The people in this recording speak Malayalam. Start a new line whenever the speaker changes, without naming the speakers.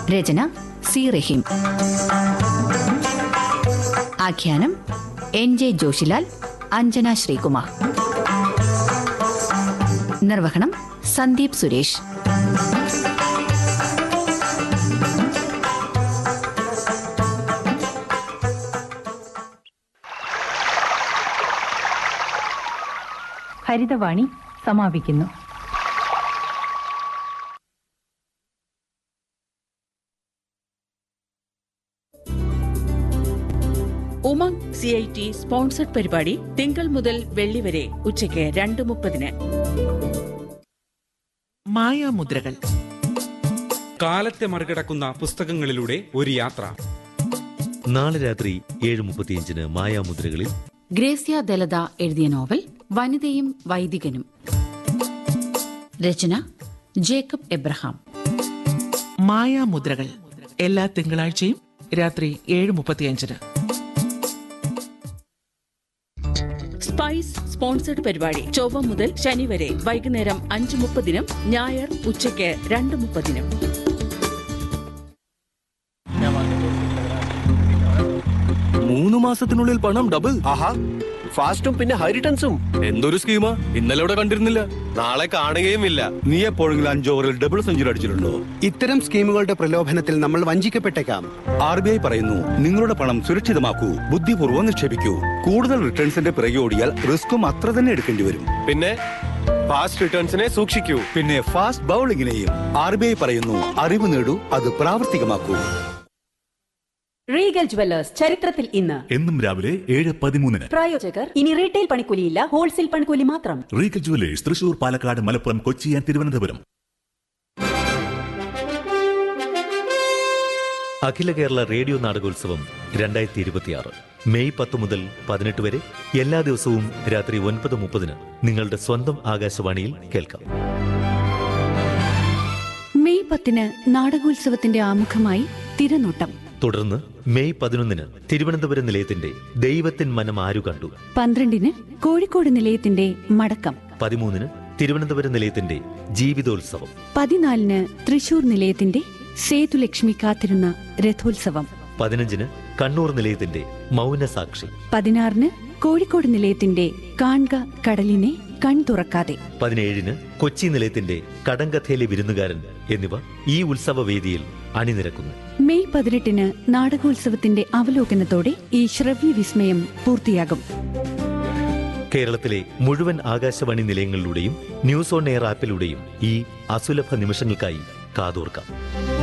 രചന സി റഹീം. ആഖ്യാനം NJ ജോഷിലാൽ, അഞ്ജന ശ്രീകുമാർ. നിർവഹണം സന്ദീപ് സുരേഷ്.
ഹരിതവാണി സമാപിക്കുന്നു.
ഉമംഗ് CIT സ്പോൺസർഡ് പരിപാടി തിങ്കൾ മുതൽ വെള്ളി വരെ ഉച്ചയ്ക്ക് 2:30.
മായാമുദ്രകൾ.
കാലത്തെ മറികടക്കുന്ന പുസ്തകങ്ങളിലൂടെ ഒരു യാത്ര.
നാളെ രാത്രി 7:35 മായാമുദ്രകളിൽ
ഗ്രേസ്യ ദലത എഴുതിയ നോവൽ വനിതയും വൈദികനും. രചന ജേക്കബ് എബ്രഹാം.
മായാമുദ്രകൾ എല്ലാ തിങ്കളാഴ്ചയും രാത്രി 7:35.
സ്പൈസ് സ്പോൺസർഡ് പരിപാടി ചൊവ്വ മുതൽ ശനി വരെ വൈകുന്നേരം 5:30, ഞായർ ഉച്ചയ്ക്ക് 2:30.
3 മാസത്തിനുള്ളിൽ പണം ഡബിൾ.
ആഹാ, ഫാസ്റ്റും പിന്നെ ഹൈ റിട്ടേൺസും.
എന്തൊരു സ്കീമാ, ഇന്നലെ ഇവിടെ കണ്ടിരുന്നില്ല.
നാളെ കാണുകയുമില്ല.
നീ എപ്പോഴെങ്കിലും 5 ഓവറിൽ ഡബിൾ സെഞ്ചുറി അടിച്ചിട്ടുണ്ടോ?
ഇത്തരം സ്കീമുകളുടെ പ്രലോഭനത്തിൽ നമ്മൾ വഞ്ചിക്കപ്പെട്ടേക്കാം.
RBI പറയുന്നു, നിങ്ങളുടെ പണം സുരക്ഷിതമാക്കൂ, ബുദ്ധിപൂർവ്വം നിക്ഷേപിക്കൂ. കൂടുതൽ റിട്ടേൺസിന്റെ പിറകെ ഓടിയാൽ റിസ്ക്കും അത്ര തന്നെ എടുക്കേണ്ടി വരും.
പിന്നെ ഫാസ്റ്റ് റിട്ടേൺസിനെ സൂക്ഷിക്കൂ.
പിന്നെ ഫാസ്റ്റ് ബൗളിങ്ങിനെയും. RBI പറയുന്നു, അറിവ് നേടൂ, അത് പ്രാവർത്തികമാക്കൂ.
റീഗൽ ജുവല്ലേഴ്സ് ചരിത്രത്തിൽ ഇന്ന്.
എന്നും രാവിലെ 7:13.
പ്രായോജകർ ഇനി റീറ്റെയിൽ പണിക്കൂലിയില്ല, ഹോൾസെയിൽ പണിക്കൂലി മാത്രം.
Regal jewellers Thrissur, Palakkad, Malappuram, Kochi and Thiruvananthapuram.
Akhila Kerala radio നാടകോത്സവം 2026 May 10 മുതൽ 18 വരെ എല്ലാ ദിവസവും രാത്രി 9:30 നിങ്ങളുടെ സ്വന്തം ആകാശവാണിയിൽ കേൾക്കാം.
മെയ് 10 നാടകോത്സവത്തിന്റെ ആമുഖമായി തിരനോട്ടം.
തുടർന്ന് മെയ് 11 തിരുവനന്തപുരം നിലയത്തിന്റെ ദൈവത്തിൻ മനം ആരു കണ്ടു.
12 കോഴിക്കോട് നിലയത്തിന്റെ മടക്കം.
13 തിരുവനന്തപുരം നിലയത്തിന്റെ ജീവിതോത്സവം.
14 തൃശൂർ നിലയത്തിന്റെ സേതുലക്ഷ്മി കാത്തിരുന്ന രഥോത്സവം.
15 കണ്ണൂർ നിലയത്തിന്റെ മൗനസാക്ഷി.
16 കോഴിക്കോട് നിലയത്തിന്റെ കാൺക കടലിനെ കൺ തുറക്കാതെ.
17 കൊച്ചി നിലയത്തിന്റെ കടങ്കഥയിലെ വിരുന്നുകാരൻ എന്നിവ ഈ ഉത്സവവേദിയിൽ അണിനിരക്കുന്നു.
മെയ് 18 നാടകോത്സവത്തിന്റെ അവലോകനത്തോടെ ഈ ശ്രവ്യ വിസ്മയം പൂർത്തിയാകും.
കേരളത്തിലെ മുഴുവൻ ആകാശവാണി നിലയങ്ങളിലൂടെയും ന്യൂസ് ഓൺ എയർ ആപ്പിലൂടെയും ഈ അസുലഭ നിമിഷങ്ങൾക്കായി കാതോർക്കാം.